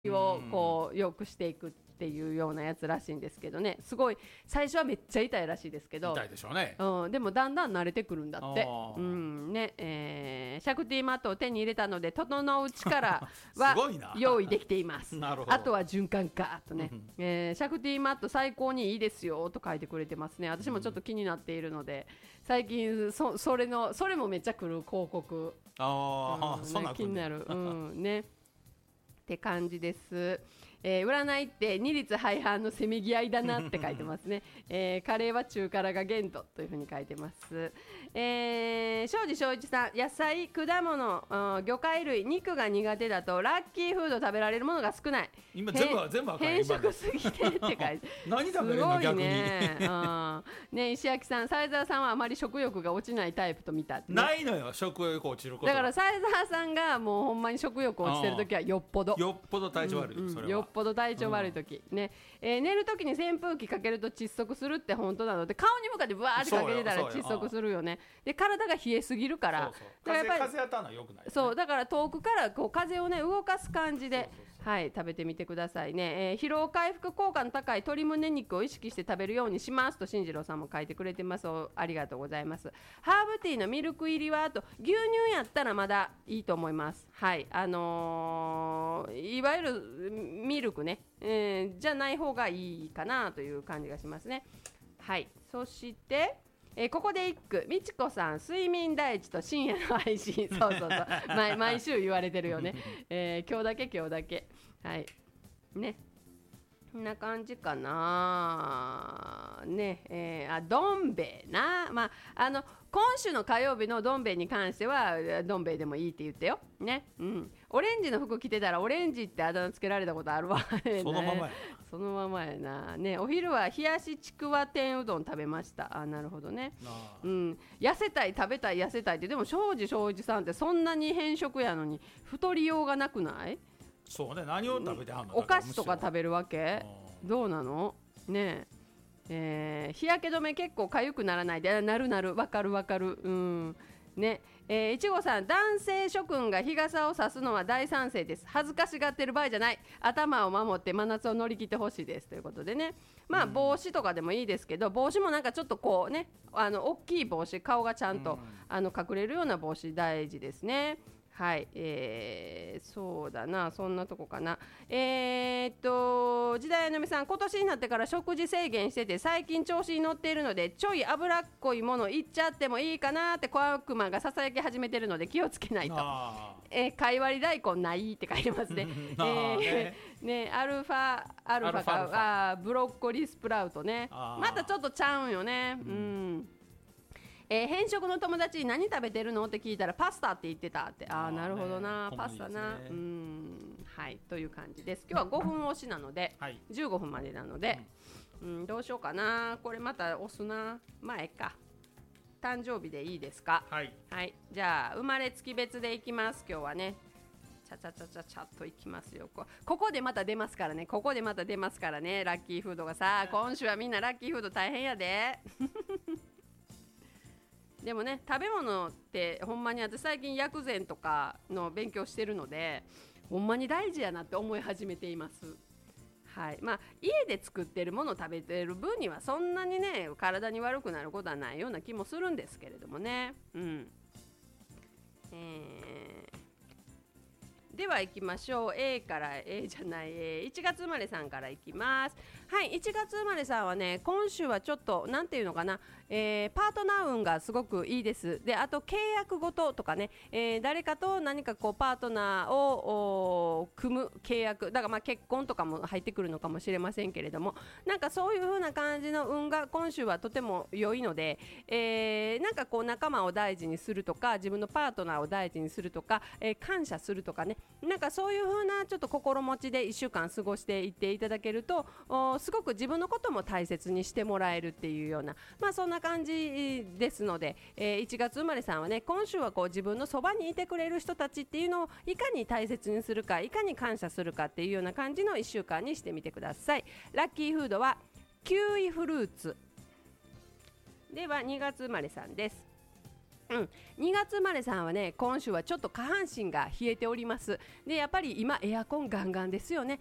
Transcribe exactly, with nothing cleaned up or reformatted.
をこう良くしていくっていうようなやつらしいんですけどね。すごい最初はめっちゃ痛いらしいですけど、 痛いでしょうね、 うん、でもだんだん慣れてくるんだって、うんねえー、シャクティマットを手に入れたので整う力は用意できていますなるほど。 あとは循環かとね、えー、シャクティマット最高にいいですよと書いてくれてますね。私もちょっと気になっているので、最近 そ, それのそれもめっちゃ来る広告、 あ、 うん、 そんな気になる、うんねって感じです。えー、占いって二律背反のせめぎ合いだなって書いてますね、えー、カレーは中辛が限度というふうに書いてます。えー、庄司正一さん、野菜、果物、魚介類、肉が苦手だとラッキーフード食べられるものが少ない。 今全部は全部は変色すぎてって書いて何食べれるの逆にね、うん、ね石焼さん、斉沢さんはあまり食欲が落ちないタイプと見たって、ね、 ないのよ食欲落ちることだから斉沢さんがもうほんまに食欲落ちてるときはよっぽどよっぽど体調悪い、うんうん、それはよっぽど体調悪いとき、うんねえー、寝るときに扇風機かけると窒息するって本当なので、顔に向かってブワーってかけてたら窒息するよね。で体が冷えすぎるから、 そうそう風だからやっぱり風当たるのは良くない、ね、 そうだから遠くからこう風をね動かす感じで、そうそうそう、はい、食べてみてくださいね、えー、疲労回復効果の高い鶏胸肉を意識して食べるようにしますと進次郎さんも書いてくれてます。ありがとうございます。ハーブティーのミルク入りはあと牛乳やったらまだいいと思います。はいあのー、いわゆるミルクね、えー、じゃない方がいいかなという感じがしますね。はい、そしてえー、ここで一句、みちこさん睡眠第一と深夜の配信そうそうそう毎, 毎週言われてるよね、えー、今日だけ今日だけはいねこんな感じかなね、えー、あどん兵衛な、まあ、あの今週の火曜日のどん兵衛に関してはどん兵衛でもいいって言ってよ、ねうん、オレンジの服着てたらオレンジってあだ名つけられたことあるわそのままやそのままやな、ね、お昼は冷やしちくわ天うどん食べました。あなるほどね、うん、痩せたい食べたい痩せたいってでも庄司正一さんってそんなに偏食やのに太りようがなくない？ そうね、何を食べてはんの？ お菓子とか食べるわけ？どうなのねえ、えー、日焼け止め結構かゆくならないでなるなるわかるわかる、うんねえー、いちごさん、男性諸君が日傘を差すのは大賛成です。恥ずかしがってる場合じゃない、頭を守って真夏を乗り切ってほしいですということでね、まあ帽子とかでもいいですけど、帽子もなんかちょっとこうね、あの大きい帽子、顔がちゃんとあの隠れるような帽子大事ですね。はい、えー、そうだな、そんなとこかな。えー、っと時代のみさん、今年になってから食事制限してて最近調子に乗っているのでちょい脂っこいものいっちゃってもいいかなって小悪魔がささやき始めてるので気をつけないと。えー、貝割り大根ないって書いてますねえー、ねアルファアルファかあブロッコリースプラウトね、またちょっとちゃうんよね、うん、うんえー、偏食の友達に何食べてるのって聞いたらパスタって言ってたって。ああなるほどな、パスタな、うん、はいという感じです。今日はごふん押しなので、はい、じゅうごふんまでなので、うん、どうしようかな、これまた押すな、前か誕生日でいいですか？はい、はい、じゃあ生まれ月別でいきます。今日はねチャチャチャチャチャっといきますよ。 こ, ここでまた出ますからねここでまた出ますからねラッキーフードがさ、今週はみんなラッキーフード大変やででもね食べ物ってほんまに私最近薬膳とかの勉強してるのでほんまに大事やなって思い始めています。はいまあ、家で作ってるものを食べてる分にはそんなにね体に悪くなることはないような気もするんですけれどもね、うんえーでは行きましょう。 A から A じゃない、えー、いちがつ生まれさんから行きます。はい、いちがつ生まれさんはね今週はちょっとなんていうのかな、えー、パートナー運がすごくいいです。であと契約ごととかね、えー、誰かと何かこうパートナーを組む契約だからまあ結婚とかも入ってくるのかもしれませんけれども、なんかそういう風な感じの運が今週はとても良いので、えー、なんかこう仲間を大事にするとか自分のパートナーを大事にするとか、えー、感謝するとかね、なんかそういう風なちょっと心持ちでいっしゅうかん過ごしていっていただけるとすごく自分のことも大切にしてもらえるっていうような、まあそんな感じですので、えー、いちがつ生まれさんはね今週はこう自分のそばにいてくれる人たちっていうのをいかに大切にするかいかに感謝するかっていうような感じのいっしゅうかんにしてみてください。ラッキーフードはキウイフルーツではにがつ生まれさんです。 うん、にがつ生まれさんはね、今週はちょっと下半身が冷えております。でやっぱり今エアコンガンガンですよね。